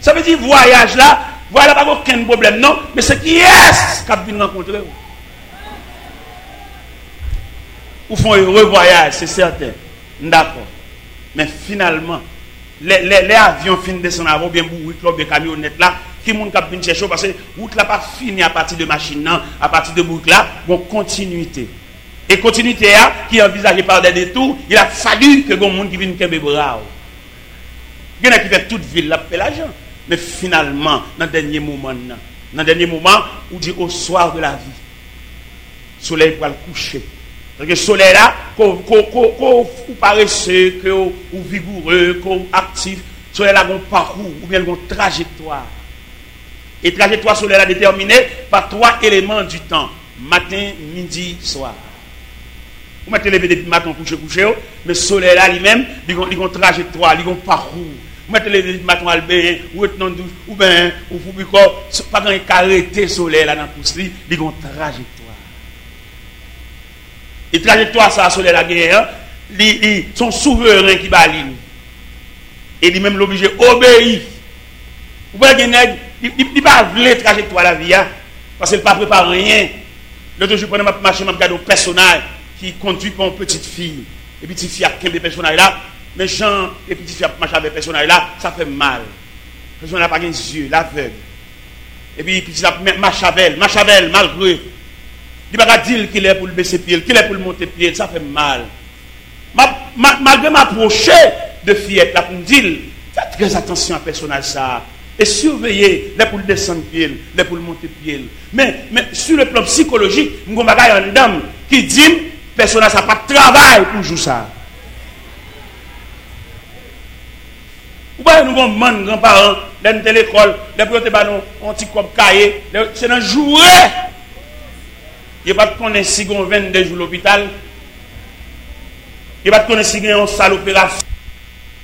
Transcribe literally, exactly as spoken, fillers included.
Ça veut dire voyage là, voilà pas aucun problème, non, mais c'est qui est-ce qui vient rencontrer vous? Ou font un heureux voyage, c'est certain. D'accord. Mais finalement, les, les, les avions finissent de descendre avant, bien bourrés, club de camionnettes là, qui monde qui vient chercher parce que route là pas fini à partir de machine non, à partir de boucle là, bon continuité. Et continuité là, qui est envisagée par des détours, il a fallu que les gens qui viennent kembe bras. Il y en a qui fait toute ville là pour l'argent. Mais finalement, dans le dernier moment, dans le dernier moment, on dit au soir de la vie, le soleil va le coucher. Parce que le soleil là, qu'on paresseux, qu'on vigoureux, qu'on actif, le soleil là a un parcours ou bien une trajectoire. Et la trajectoire solaire est déterminée par trois éléments du temps. Matin, midi, soir. Vous mettez lever depuis matin, coucher, coucher, mais le soleil là lui-même, il a une trajectoire, il a un parcours. Vous mettez lever depuis matin, Albert, ou dans douche, ou bien, ou pas quand il arrêté le soleil là dans le pouce, il a une trajectoire. Et trajectoire, ça, soleil la guerre, ils sont souverains qui balinent. Et lui-même l'obligé obéir. Vous voyez, il ne pas voulu trajectoire la vie, parce qu'il ne pas préparé rien. L'autre jour, je prends ma marché, je regarde un personnage qui conduit pour une petite fille. Et petite fille a quinze personnages là, mais Jean, et petite fille a marché avec personnage là, ça fait mal. Le personnage n'a pas les yeux, l'aveugle. Et puis, petite fille a marché avec elle, marché avec elle, malgré. Il ne va pas dire qu'il est pour le baisser pied, qu'il est pour le monter pied, ça fait mal. Malgré m'approcher de fillette là pour me dire, faites très attention à personnage ça. Et surveiller les pour le descendre pied, les pour le monter pied. Mais, mais sur le plan psychologique, nous avons une dame qui dit personnage n'a pas de travail pour jouer ça. Vous voyez, nous avons des grands-parents, dans l'école, les pour ont un petit comme cahier, c'est un jouet. Il n'y a pas de connaître si on vingt-deux jours à l'hôpital. Il n'y a pas de connaître si on a une salle opération.